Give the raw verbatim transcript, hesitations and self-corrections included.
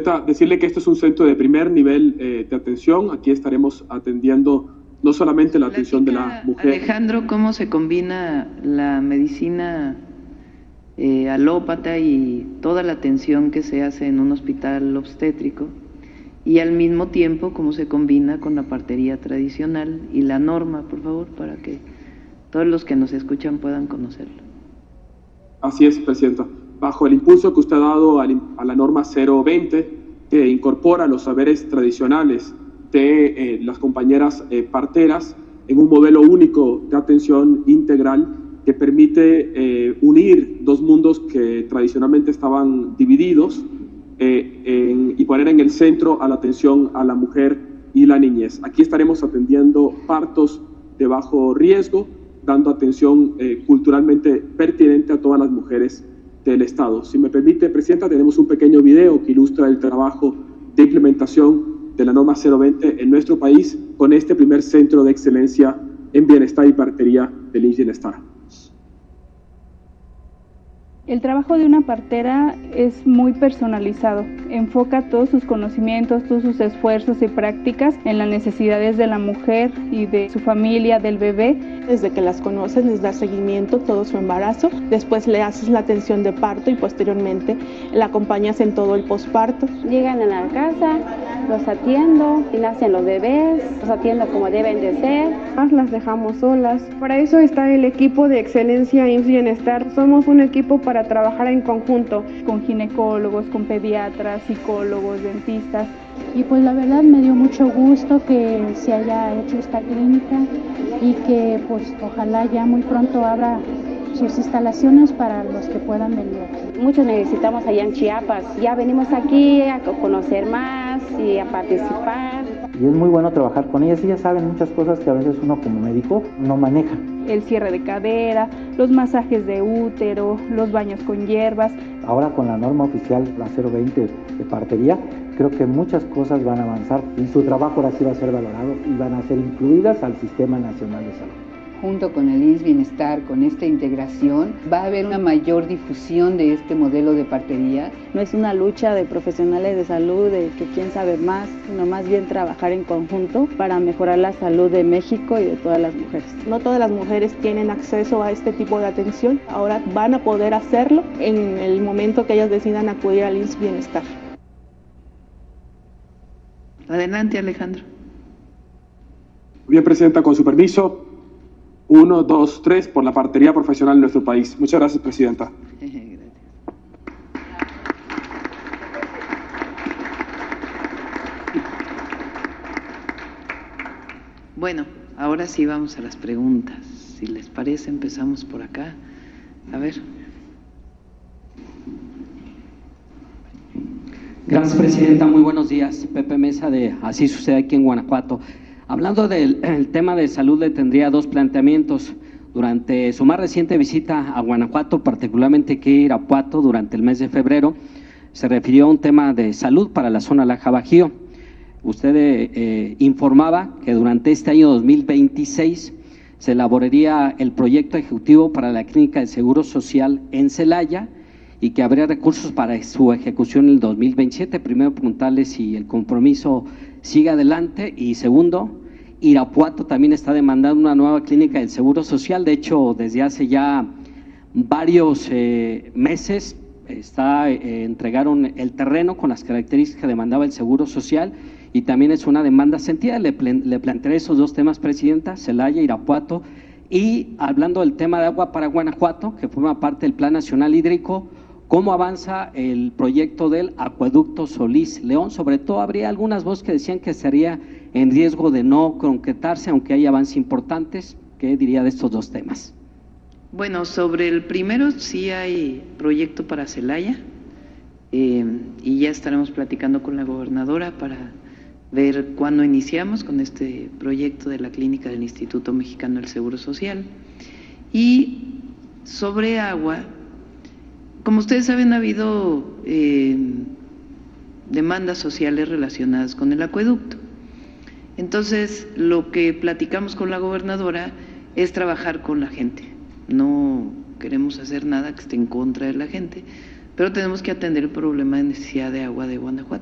Presidenta, decirle que esto es un centro de primer nivel eh, de atención. Aquí estaremos atendiendo no solamente la atención de la mujer. Alejandro, ¿cómo se combina la medicina eh, alópata y toda la atención que se hace en un hospital obstétrico? Y al mismo tiempo, ¿cómo se combina con la partería tradicional y la norma, por favor, para que todos los que nos escuchan puedan conocerlo? Así es, Presidenta. Bajo el impulso que usted ha dado a la norma cero veinte, que incorpora los saberes tradicionales de eh, las compañeras eh, parteras en un modelo único de atención integral que permite eh, unir dos mundos que tradicionalmente estaban divididos eh, en, y poner en el centro a la atención a la mujer y la niñez. Aquí estaremos atendiendo partos de bajo riesgo, dando atención eh, culturalmente pertinente a todas las mujeres del Estado. Si me permite, Presidenta, tenemos un pequeño video que ilustra el trabajo de implementación de la norma cero veinte en nuestro país con este primer centro de excelencia en bienestar y partería del I M S S Bienestar. El trabajo de una partera es muy personalizado, enfoca todos sus conocimientos, todos sus esfuerzos y prácticas en las necesidades de la mujer y de su familia, del bebé. Desde que las conoces, les das seguimiento todo su embarazo, después le haces la atención de parto y posteriormente la acompañas en todo el posparto. Llegan a la casa, los atiendo, y nacen los bebés, los atiendo como deben de ser. Las dejamos solas. Para eso está el equipo de excelencia I M S S Bienestar. Somos un equipo para trabajar en conjunto. Con ginecólogos, con pediatras, psicólogos, dentistas. Y pues la verdad me dio mucho gusto que se haya hecho esta clínica y que pues ojalá ya muy pronto abra sus instalaciones para los que puedan venir aquí. Muchos necesitamos allá en Chiapas. Ya venimos aquí a conocer más y a participar. Y es muy bueno trabajar con ellas. Ellas saben muchas cosas que a veces uno como médico no maneja. El cierre de cadera, los masajes de útero, los baños con hierbas. Ahora con la norma oficial, la cero veinte de partería, creo que muchas cosas van a avanzar y su trabajo ahora sí va a ser valorado y van a ser incluidas al Sistema Nacional de Salud. Junto con el I M S S Bienestar, con esta integración, va a haber una mayor difusión de este modelo de partería. No es una lucha de profesionales de salud, de que quién sabe más, sino más bien trabajar en conjunto para mejorar la salud de México y de todas las mujeres. No todas las mujeres tienen acceso a este tipo de atención. Ahora van a poder hacerlo en el momento que ellas decidan acudir al I M S S Bienestar. Adelante, Alejandro. Bien, Presidenta, con su permiso. Uno, dos, tres, por la partería profesional en nuestro país. Muchas gracias, Presidenta. Bueno, ahora sí vamos a las preguntas. Si les parece, empezamos por acá. A ver. Gracias, Presidenta. Muy buenos días. Pepe Mesa de Así Sucede aquí en Guanajuato. Hablando del el tema de salud, le tendría dos planteamientos. Durante su más reciente visita a Guanajuato, particularmente aquí a Irapuato, durante el mes de febrero, se refirió a un tema de salud para la zona Laja Bajío. Usted eh, informaba que durante este año dos mil veintiséis se elaboraría el proyecto ejecutivo para la Clínica de Seguro Social en Celaya y que habría recursos para su ejecución en el dos mil veintisiete. Primero, preguntarle si el compromiso sigue adelante y segundo, Irapuato también está demandando una nueva clínica del Seguro Social. De hecho, desde hace ya varios eh, meses está, eh, entregaron el terreno con las características que demandaba el Seguro Social y también es una demanda sentida. Le, le plantearé esos dos temas, Presidenta, Celaya, Irapuato. Y hablando del tema de agua para Guanajuato, que forma parte del Plan Nacional Hídrico, ¿cómo avanza el proyecto del acueducto Solís León? Sobre todo, habría algunas voces que decían que estaría en riesgo de no concretarse, aunque hay avances importantes. ¿Qué diría de estos dos temas? Bueno, sobre el primero sí hay proyecto para Celaya eh, y ya estaremos platicando con la gobernadora para ver cuándo iniciamos con este proyecto de la clínica del Instituto Mexicano del Seguro Social. Y sobre agua, como ustedes saben, ha habido eh, demandas sociales relacionadas con el acueducto. Entonces, lo que platicamos con la gobernadora es trabajar con la gente. No queremos hacer nada que esté en contra de la gente, pero tenemos que atender el problema de necesidad de agua de Guanajuato.